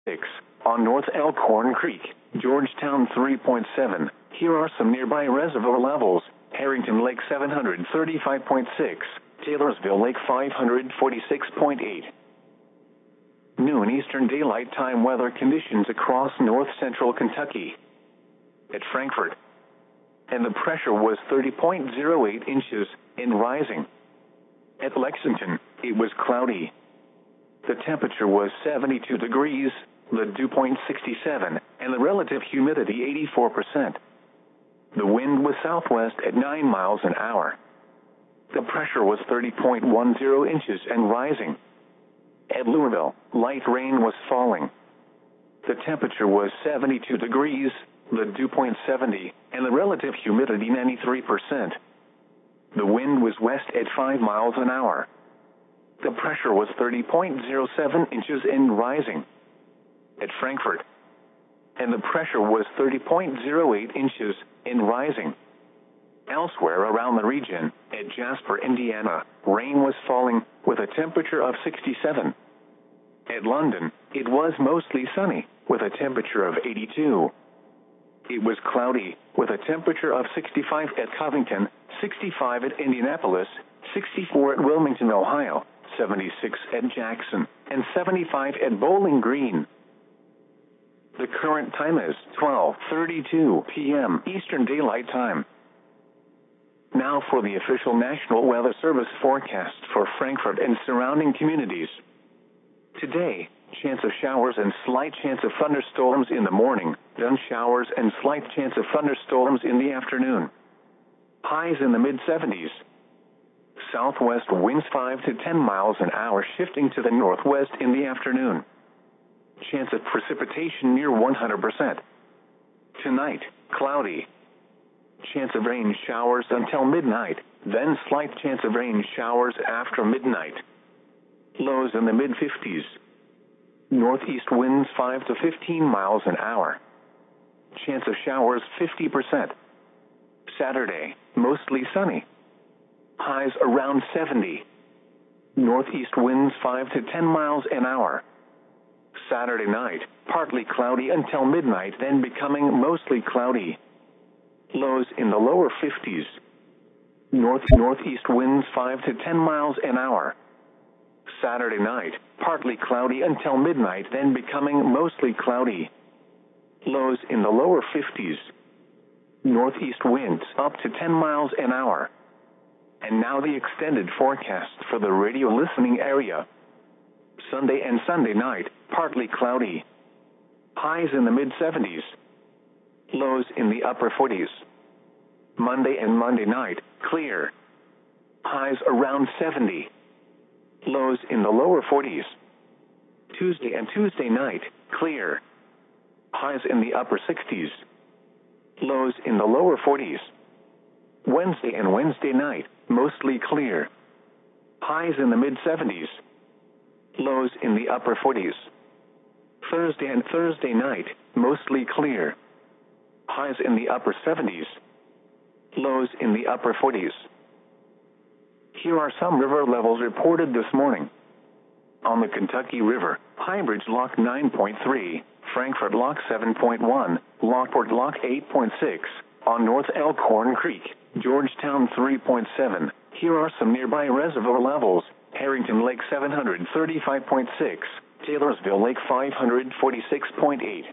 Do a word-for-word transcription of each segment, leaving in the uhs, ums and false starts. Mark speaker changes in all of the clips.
Speaker 1: six. On North Elkhorn Creek, Georgetown three point seven. Here are some nearby reservoir levels. Harrington Lake seven hundred thirty-five point six. Taylorsville Lake five hundred forty-six point eight. Noon Eastern Daylight Time weather conditions across north central Kentucky. At Frankfort, and the pressure was thirty point zero eight inches and rising. At Lexington, it was cloudy. The temperature was seventy-two degrees, the dew point sixty-seven, and the relative humidity eighty-four percent. The wind was southwest at nine miles an hour. The pressure was thirty point one zero inches and rising. At Louisville, light rain was falling. The temperature was seventy-two degrees, the dew point seventy, and the relative humidity ninety-three percent. The wind was west at five miles an hour. The pressure was thirty point zero seven inches and rising. At Frankfort, and the pressure was thirty point zero eight inches and rising. Elsewhere around the region, at Jasper, Indiana, rain was falling with a temperature of sixty-seven. At London, it was mostly sunny with a temperature of eighty-two. It was cloudy with a temperature of sixty-five at Covington, sixty-five at Indianapolis, sixty-four at Wilmington, Ohio, seventy-six at Jackson, and seventy-five at Bowling Green. The current time is twelve thirty-two p m Eastern Daylight Time. Now for the official National Weather Service forecast for Frankfort and surrounding communities. Today, chance of showers and slight chance of thunderstorms in the morning, then showers and slight chance of thunderstorms in the afternoon. Highs in the mid seventies. Southwest winds five to ten miles an hour shifting to the northwest in the afternoon. Chance of precipitation near one hundred percent. Tonight, cloudy. Chance of rain showers until midnight, then slight chance of rain showers after midnight. Lows in the mid fifties. Northeast winds five to fifteen miles an hour. Chance of showers fifty percent. Saturday, mostly sunny. Highs around seventy. Northeast winds five to ten miles an hour. Saturday night, partly cloudy until midnight, then becoming mostly cloudy. Lows in the lower fifties. North northeast winds five to ten miles an hour. Saturday night, partly cloudy until midnight, then becoming mostly cloudy. Lows in the lower fifties. Northeast winds up to ten miles an hour. And now the extended forecast for the radio listening area. Sunday and Sunday night, partly cloudy. Highs in the mid seventies. Lows in the upper forties. Monday and Monday night, clear. Highs around seventy. Lows in the lower forties. Tuesday and Tuesday night, clear. Highs in the upper sixties. Lows in the lower forties. Wednesday and Wednesday night, mostly clear. Highs in the mid seventies. Lows in the upper forties. Thursday and Thursday night, mostly clear. Highs in the upper seventies. Lows in the upper forties. Here are some river levels reported this morning. On the Kentucky River, Highbridge Lock nine point three, Frankfort Lock seven point one, Lockport Lock eight point six. On North Elkhorn Creek, Georgetown three point seven. Here are some nearby reservoir levels. Harrington Lake seven hundred thirty-five point six, Taylorsville Lake five hundred forty-six point eight.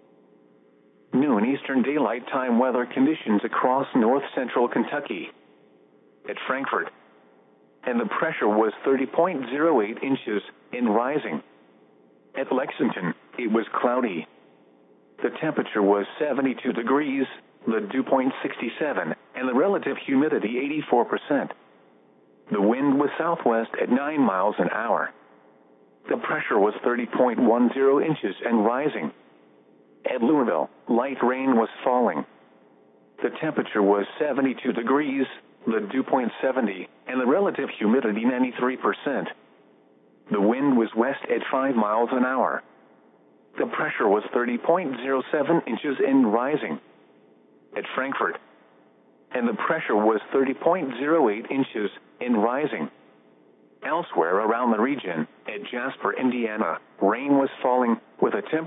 Speaker 1: Noon Eastern Daylight Time weather conditions across north central Kentucky. At Frankfort, and the pressure was thirty point zero eight inches and rising. At Lexington, it was cloudy. The temperature was seventy-two degrees, the dew point sixty-seven, and the relative humidity eighty-four percent. The wind was southwest at nine miles an hour. The pressure was thirty point one zero inches and rising. At Louisville, light rain was falling. The temperature was seventy-two degrees, the dew point seventy, and the relative humidity ninety-three percent. The wind was west at five miles an hour. The pressure was thirty point zero seven inches and rising. At Frankfort, and the pressure was thirty point zero eight inches and rising. Elsewhere around the region, at Jasper, Indiana, rain was falling with a temperature